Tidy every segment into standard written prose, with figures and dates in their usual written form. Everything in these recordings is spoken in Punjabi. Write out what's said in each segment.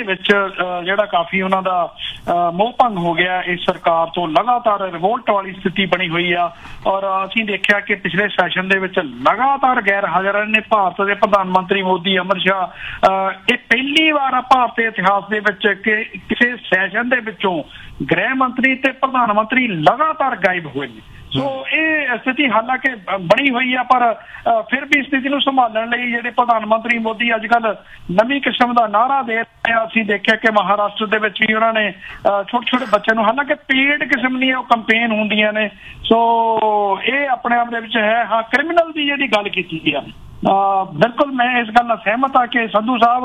ਜਿਹੜਾ ਕਾਫੀ ਉਹਨਾਂ ਦਾ ਮੋਹ ਭੰਗ ਹੋ ਗਿਆ ਇਸ ਸਰਕਾਰ ਤੋਂ। ਲਗਾਤਾਰ ਰਿਵੋਲਟ ਵਾਲੀ ਸਥਿਤੀ ਬਣੀ ਹੋਈ ਆ ਔਰ ਅਸੀਂ ਦੇਖਿਆ ਕਿ ਪਿਛਲੇ ਸੈਸ਼ਨ ਦੇ ਵਿੱਚ ਲਗਾਤਾਰ ਗੈਰ ਹਾਜ਼ਰ ਨੇ ਭਾਰਤ ਦੇ ਪ੍ਰਧਾਨ ਮੰਤਰੀ ਮੋਦੀ, ਅਮਿਤ ਸ਼ਾਹ। ਇਹ ਪਹਿਲੀ ਵਾਰ ਆ ਭਾਰਤ ਦੇ ਇਤਿਹਾਸ ਦੇ ਵਿੱਚ ਕਿ ਕਿਸੇ ਸੈਸ਼ਨ ਦੇ ਵਿੱਚੋਂ ਗ੍ਰਹਿ ਮੰਤਰੀ ਤੇ ਪ੍ਰਧਾਨ ਮੰਤਰੀ ਲਗਾਤਾਰ ਗਾਇਬ ਹੋਏ ਨੇ। ਸੋ ਇਹ ਸਥਿਤੀ ਹਾਲਾਂਕਿ ਬਣੀ ਹੋਈ ਆ, ਪਰ ਫਿਰ ਵੀ ਸਥਿਤੀ ਨੂੰ ਸੰਭਾਲਣ ਲਈ ਜਿਹੜੇ ਪ੍ਰਧਾਨ ਮੰਤਰੀ ਮੋਦੀ ਅੱਜ ਕੱਲ੍ਹ ਨਵੀਂ ਕਿਸਮ ਦਾ ਨਾਅਰਾ ਦੇ ਰਹੇ ਆ। ਅਸੀਂ ਦੇਖਿਆ ਕਿ ਮਹਾਰਾਸ਼ਟਰ ਦੇ ਵਿੱਚ ਵੀ ਉਹਨਾਂ ਨੇ ਛੋਟੇ ਛੋਟੇ ਬੱਚਿਆਂ ਨੂੰ, ਹਾਲਾਂਕਿ ਪੇਡ ਕਿਸਮ ਦੀਆਂ ਉਹ ਕੰਪੇਨ ਹੁੰਦੀਆਂ ਨੇ। ਸੋ ਇਹ ਆਪਣੇ ਆਪ ਦੇ ਵਿੱਚ ਹੈ। ਹਾਂ, ਕ੍ਰਿਮੀਨਲ ਦੀ ਜਿਹੜੀ ਗੱਲ ਕੀਤੀ ਗਈ ਆ, ਬਿਲਕੁਲ ਮੈਂ ਇਸ ਗੱਲ ਨਾਲ ਸਹਿਮਤ ਹਾਂ ਕਿ ਸੰਧੂ ਸਾਹਿਬ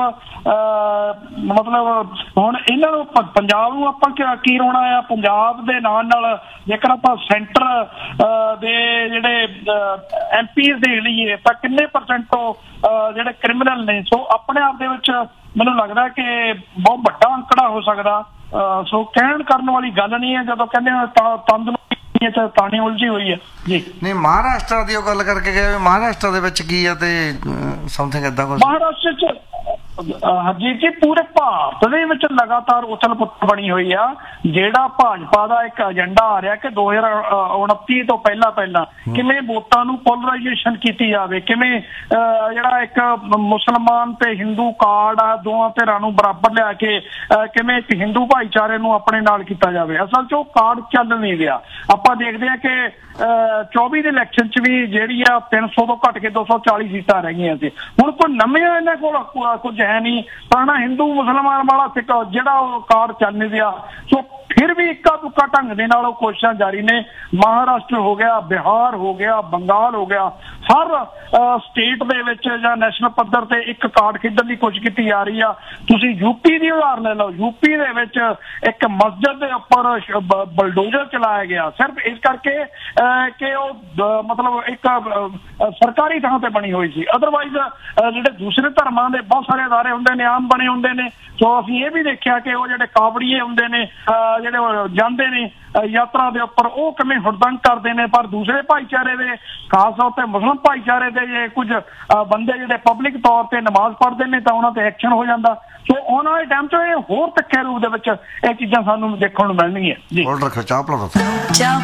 ਮਤਲਬ ਹੁਣ ਇਹਨਾਂ ਨੂੰ ਪੰਜਾਬ ਨੂੰ ਆਪਾਂ ਕੀ ਰੋਣਾ ਆ। ਪੰਜਾਬ ਦੇ ਨਾਲ ਜੇਕਰ ਆਪਾਂ ਸੈਂਟਰ ਦੇ ਜਿਹੜੇ MP ਦੇ ਲਈਏ ਤਾਂ ਕਿੰਨੇ % ਤੋਂ ਜਿਹੜੇ ਕ੍ਰਿਮੀਨਲ ਨੇ। ਸੋ ਆਪਣੇ ਆਪ ਦੇ ਵਿੱਚ ਮੈਨੂੰ ਲੱਗਦਾ ਕਿ ਬਹੁਤ ਵੱਡਾ ਅੰਕੜਾ ਹੋ ਸਕਦਾ। ਸੋ ਕਹਿਣ ਕਰਨ ਵਾਲੀ ਗੱਲ ਨਹੀਂ ਹੈ ਜਦੋਂ ਕਹਿੰਦੇ ਤੰਦ ਨੂੰ ਤਾਣੀ ਉਲਝੀ ਹੋਈ ਹੈ ਜੀ। ਨਹੀਂ, ਮਹਾਰਾਸ਼ਟਰ ਦੀ ਉਹ ਗੱਲ ਕਰਕੇ ਗਏ, ਮਹਾਰਾਸ਼ਟਰ ਦੇ ਵਿੱਚ ਕੀ ਆ ਤੇ ਸਮਥਿੰਗ ਏਦਾਂ ਕੁਝ। ਮਹਾਰਾਸ਼ਟਰ ਚ ਹਰਜੀਤ ਜੀ ਪੂਰੇ ਭਾਰਤ ਦੇ ਵਿੱਚ ਲਗਾਤਾਰ ਉਥਲ ਪੁਥਲ ਬਣੀ ਹੋਈ ਆ। ਜਿਹੜਾ ਭਾਜਪਾ ਦਾ ਇੱਕ ਏਜੰਡਾ ਆ ਰਿਹਾ ਕਿ 2029 ਤੋਂ ਪਹਿਲਾਂ ਕਿਵੇਂ ਵੋਟਾਂ ਨੂੰ ਪੋਲਰਾਈਜੇਸ਼ਨ ਕੀਤੀ ਜਾਵੇ, ਕਿਵੇਂ ਜਿਹੜਾ ਇੱਕ ਮੁਸਲਮਾਨ ਤੇ ਹਿੰਦੂ ਕਾਰਡ ਆ ਦੋਵਾਂ ਧਿਰਾਂ ਨੂੰ ਬਰਾਬਰ ਲਿਆ ਕੇ ਕਿਵੇਂ ਇੱਕ ਹਿੰਦੂ ਭਾਈਚਾਰੇ ਨੂੰ ਆਪਣੇ ਨਾਲ ਕੀਤਾ ਜਾਵੇ। ਅਸਲ 'ਚ ਉਹ ਕਾਰਡ ਚੱਲ ਨਹੀਂ ਰਿਹਾ। ਆਪਾਂ ਦੇਖਦੇ ਹਾਂ ਕਿ 24 ਦੇ ਇਲੈਕਸ਼ਨ 'ਚ ਵੀ ਜਿਹੜੀ ਆ 300 ਤੋਂ ਘੱਟ ਕੇ 240 ਸੀਟਾਂ ਰਹਿ ਗਈਆਂ ਸੀ। ਹੁਣ ਕੋਈ ਨਵੇਂ ਇਹਨਾਂ ਕੋਲ ਕੁਝ ਹੈ ਨਹੀਂ। ਪੁਰਾਣਾ ਹਿੰਦੂ ਮੁਸਲਮਾਨ ਵਾਲਾ ਜਿਹੜਾ ਉਹ ਕਾਰਡ ਚੱਲ ਨਹੀਂ ਰਿਹਾ। ਸੋ ਫਿਰ ਵੀ ਇੱਕਾ ਦੁੱਕਾ ਢੰਗ ਦੇ ਨਾਲ ਉਹ ਕੋਸ਼ਿਸ਼ਾਂ ਜਾਰੀ ਨੇ। ਮਹਾਰਾਸ਼ਟਰ ਹੋ ਗਿਆ, ਬਿਹਾਰ ਹੋ ਗਿਆ, ਬੰਗਾਲ ਹੋ ਗਿਆ, ਹਰ ਸਟੇਟ ਦੇ ਵਿੱਚ ਜਾਂ ਨੈਸ਼ਨਲ ਪੱਧਰ ਤੇ ਇੱਕ ਕਾਰਡ ਖੇਡਣ ਦੀ ਕੋਸ਼ਿਸ਼ ਕੀਤੀ ਜਾ ਰਹੀ ਆ। ਤੁਸੀਂ ਯੂਪੀ ਦੀ ਉਦਾਹਰਨ ਲੈ ਲਓ। ਯੂਪੀ ਦੇ ਵਿੱਚ ਇੱਕ ਮਸਜਿਦ ਦੇ ਉੱਪਰ ਬਲਡੋਜ਼ਰ ਚਲਾਇਆ ਗਿਆ ਸਿਰਫ ਇਸ ਕਰਕੇ ਕਿ ਉਹ ਮਤਲਬ ਇੱਕ ਸਰਕਾਰੀ ਥਾਂ ਤੇ ਬਣੀ ਹੋਈ ਸੀ। ਅਦਰਵਾਈਜ਼ ਜਿਹੜੇ ਦੂਸਰੇ ਧਰਮਾਂ ਦੇ ਬਹੁਤ ਸਾਰੇ ਅਦਾਰੇ ਹੁੰਦੇ ਨੇ, ਆਮ ਬਣੇ ਹੁੰਦੇ ਨੇ। ਸੋ ਅਸੀਂ ਇਹ ਵੀ ਦੇਖਿਆ ਕਿ ਉਹ ਜਿਹੜੇ ਕਾਵੜੀਏ ਹੁੰਦੇ ਨੇ, ਜਿਹੜੇ ਜਾਂਦੇ ਨੇ ਯਾਤਰਾ ਦੇ ਉੱਪਰ, ਉਹ ਕਿਵੇਂ ਹੁੜਦੰਗ ਕਰਦੇ ਨੇ। ਪਰ ਦੂਸਰੇ ਭਾਈਚਾਰੇ ਦੇ, ਖਾਸ ਤੌਰ ਤੇ ਮੁਸਲਿਮ ਭਾਈਚਾਰੇ ਦੇ ਜੇ ਕੁਝ ਬੰਦੇ ਜਿਹੜੇ ਪਬਲਿਕ ਤੌਰ ਤੇ ਨਮਾਜ਼ ਪੜ੍ਹਦੇ ਨੇ ਤਾਂ ਉਹਨਾਂ ਤੇ ਐਕਸ਼ਨ ਹੋ ਜਾਂਦਾ। ਸੋ ਆਉਣ ਵਾਲੇ ਟਾਈਮ 'ਚ ਇਹ ਹੋਰ ਤਿੱਖੇ ਰੂਪ ਦੇ ਵਿੱਚ ਇਹ ਚੀਜ਼ਾਂ ਸਾਨੂੰ ਦੇਖਣ ਨੂੰ ਮਿਲਣਗੀਆਂ ਜੀ।